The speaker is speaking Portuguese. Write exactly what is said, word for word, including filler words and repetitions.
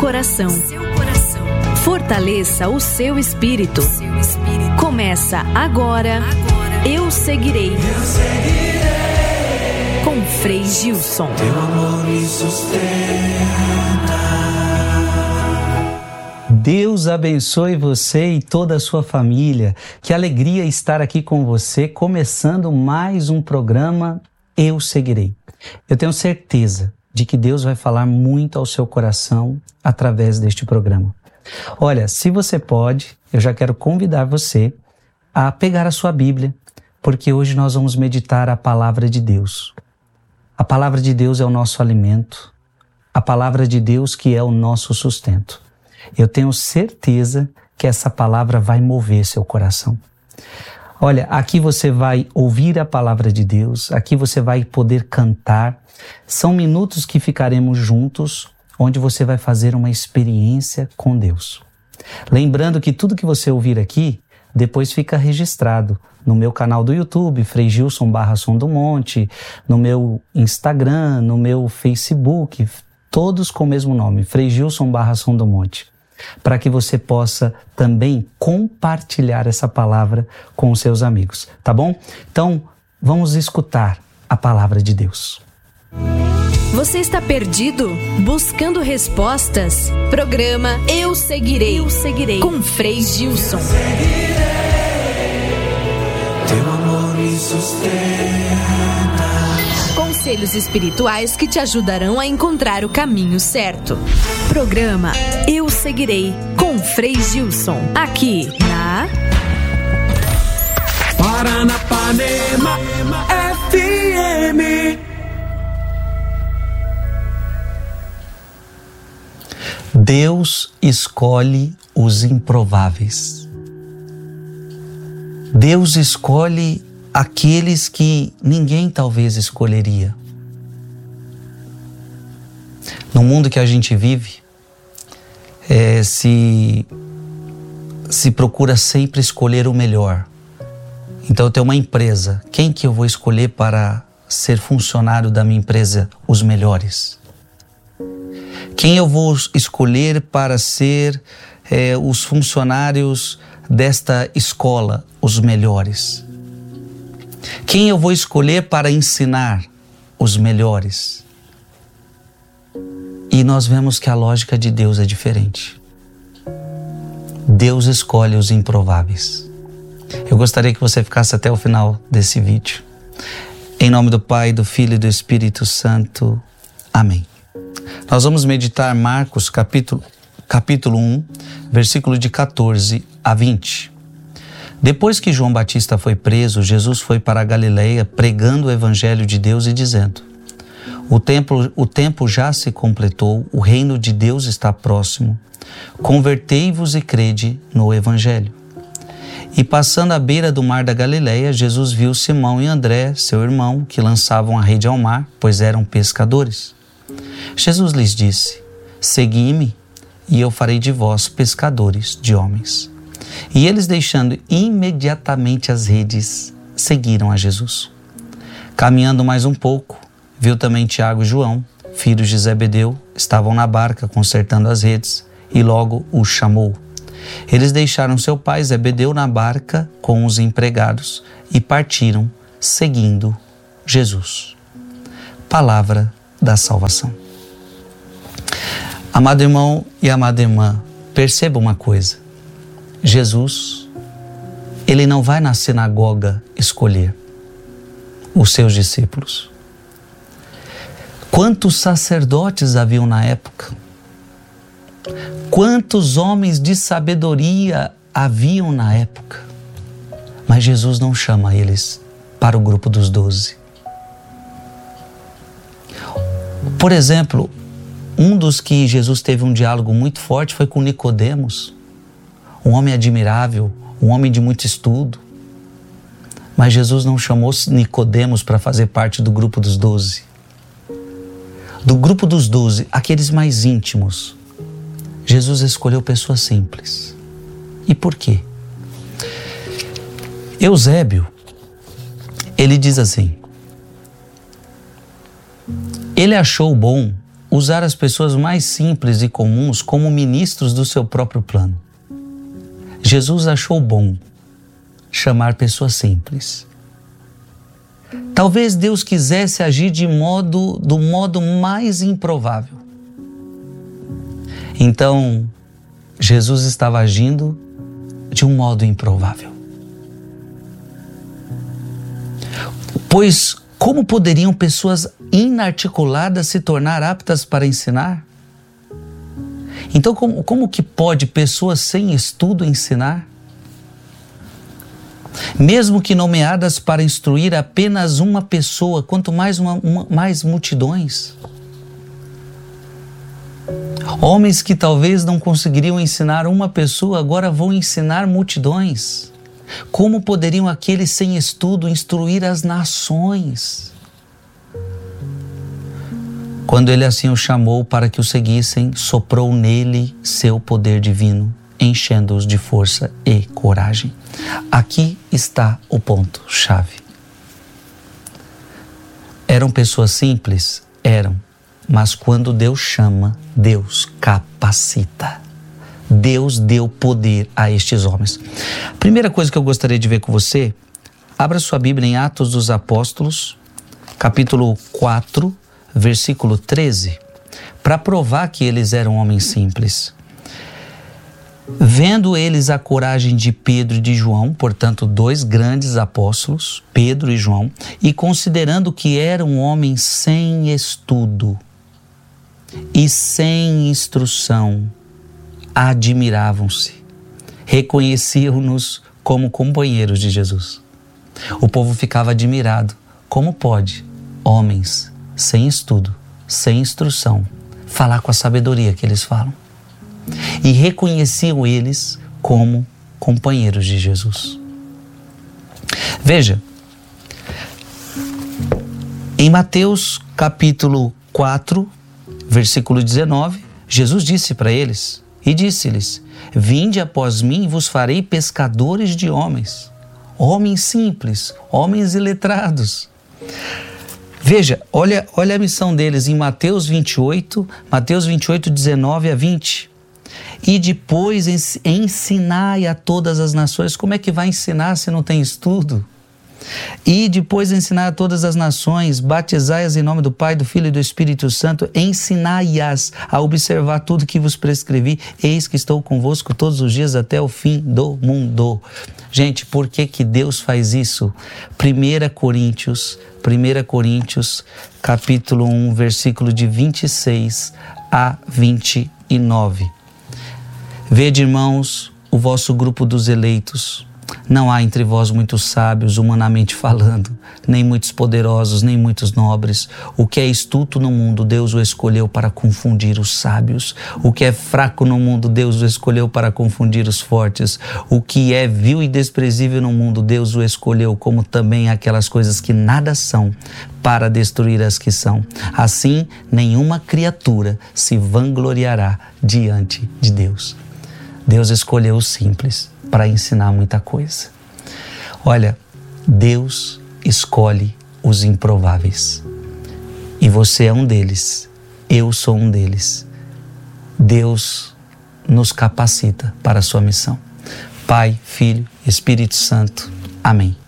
coração. Fortaleça o seu espírito. Começa agora, Eu Seguirei. Com Frei Gilson. Teu amor me sustenta. Deus abençoe você e toda a sua família. Que alegria estar aqui com você, começando mais um programa Eu Seguirei. Eu tenho certeza de que Deus vai falar muito ao seu coração através deste programa. Olha, se você pode, eu já quero convidar você a pegar a sua Bíblia, porque hoje nós vamos meditar a palavra de Deus. A palavra de Deus é o nosso alimento, a palavra de Deus que é o nosso sustento. Eu tenho certeza que essa palavra vai mover seu coração. Olha, aqui você vai ouvir a palavra de Deus, aqui você vai poder cantar. São minutos que ficaremos juntos, onde você vai fazer uma experiência com Deus. Lembrando que tudo que você ouvir aqui, depois fica registrado no meu canal do YouTube, Frei Gilson barra Som do Monte, no meu Instagram, no meu Facebook, todos com o mesmo nome, Frei Gilson barra Som do Monte, para que você possa também compartilhar essa palavra com os seus amigos, tá bom? Então, vamos escutar a palavra de Deus. Você está perdido? Buscando respostas? Programa Eu Seguirei, Eu Seguirei. Com Frei Gilson. Eu seguirei. Teu amor me sustenta. Conselhos espirituais que te ajudarão a encontrar o caminho certo. Programa Eu Seguirei, com Frei Gilson. Aqui na Paranapanema F M. Deus escolhe os improváveis. Deus escolhe aqueles que ninguém talvez escolheria. No mundo que a gente vive, é, se, se procura sempre escolher o melhor. Então eu tenho uma empresa, quem que eu vou escolher para ser funcionário da minha empresa? Os melhores. Quem eu vou escolher para ser é, os funcionários desta escola? Os melhores. Quem eu vou escolher para ensinar? Os melhores. E nós vemos que a lógica de Deus é diferente. Deus escolhe os improváveis. Eu gostaria que você ficasse até o final desse vídeo. Em nome do Pai, do Filho e do Espírito Santo. Amém. Nós vamos meditar Marcos capítulo, capítulo um, versículo de catorze a vinte. Depois que João Batista foi preso, Jesus foi para a Galileia pregando o evangelho de Deus e dizendo: o tempo, o tempo já se completou, o reino de Deus está próximo. Convertei-vos e crede no evangelho. E passando à beira do mar da Galileia, Jesus viu Simão e André, seu irmão, que lançavam a rede ao mar, pois eram pescadores. Jesus lhes disse: segui-me, e eu farei de vós pescadores de homens. E eles, deixando imediatamente as redes, seguiram a Jesus. Caminhando mais um pouco, viu também Tiago e João, filhos de Zebedeu, estavam na barca consertando as redes, e logo os chamou. Eles deixaram seu pai Zebedeu na barca com os empregados e partiram, seguindo Jesus. Palavra da salvação. Amado irmão e amada irmã, perceba uma coisa. Jesus, ele não vai na sinagoga escolher os seus discípulos. Quantos sacerdotes haviam na época? Quantos homens de sabedoria haviam na época? Mas Jesus não chama eles para o grupo dos doze. Por exemplo, um dos que Jesus teve um diálogo muito forte foi com Nicodemos, um homem admirável, um homem de muito estudo. Mas Jesus não chamou Nicodemos para fazer parte do grupo dos doze. Do grupo dos doze, aqueles mais íntimos, Jesus escolheu pessoas simples. E por quê? Eusébio, ele diz assim: ele achou bom usar as pessoas mais simples e comuns como ministros do seu próprio plano. Jesus achou bom chamar pessoas simples. Talvez Deus quisesse agir de modo, do modo mais improvável. Então, Jesus estava agindo de um modo improvável. Pois como poderiam pessoas inarticuladas se tornar aptas para ensinar? Então, como, como que pode pessoas sem estudo ensinar? Mesmo que nomeadas para instruir apenas uma pessoa, quanto mais, uma, uma, mais multidões. Homens que talvez não conseguiriam ensinar uma pessoa, agora vão ensinar multidões. Como poderiam aqueles sem estudo instruir as nações? Quando ele assim o chamou para que o seguissem, soprou nele seu poder divino, enchendo-os de força e coragem. Aqui está o ponto-chave. Eram pessoas simples? Eram. Mas quando Deus chama, Deus capacita. Deus deu poder a estes homens. Primeira coisa que eu gostaria de ver com você, abra sua Bíblia em Atos dos Apóstolos, capítulo quatro, versículo treze, para provar que eles eram homens simples. Vendo eles a coragem de Pedro e de João, portanto, dois grandes apóstolos, Pedro e João, e considerando que eram homens sem estudo e sem instrução, admiravam-se, reconheciam-nos como companheiros de Jesus. O povo ficava admirado. Como pode homens sem estudo, sem instrução, falar com a sabedoria que eles falam? E reconheciam eles como companheiros de Jesus. Veja, em Mateus capítulo quatro, versículo dezenove, Jesus disse para eles, e disse-lhes: vinde após mim e vos farei pescadores de homens. Homens simples, homens iletrados. Veja, olha, olha a missão deles em Mateus vinte e oito, Mateus vinte e oito, dezenove a vinte. E depois ensinai a todas as nações. Como é que vai ensinar se não tem estudo? E depois ensinar a todas as nações, batizai-as em nome do Pai, do Filho e do Espírito Santo, ensinai-as a observar tudo que vos prescrevi, eis que estou convosco todos os dias até o fim do mundo. Gente, por que que Deus faz isso? primeira Coríntios, primeira Coríntios, capítulo um, versículo de vinte e seis a vinte e nove. Vede, irmãos, o vosso grupo dos eleitos. Não há entre vós muitos sábios, humanamente falando, nem muitos poderosos, nem muitos nobres. O que é estulto no mundo, Deus o escolheu para confundir os sábios. O que é fraco no mundo, Deus o escolheu para confundir os fortes. O que é vil e desprezível no mundo, Deus o escolheu, como também aquelas coisas que nada são, para destruir as que são. Assim, nenhuma criatura se vangloriará diante de Deus. Deus escolheu os simples para ensinar muita coisa. Olha, Deus escolhe os improváveis. E você é um deles. Eu sou um deles. Deus nos capacita para a sua missão. Pai, Filho, Espírito Santo. Amém.